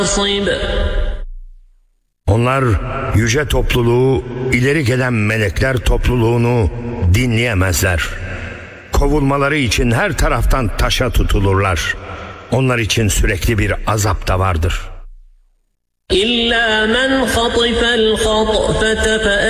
Onlar yüce topluluğu, ileri gelen melekler topluluğunu dinleyemezler. Kovulmaları için her taraftan taşa tutulurlar. Onlar için sürekli bir azap da vardır. İlla men hatifel hatfete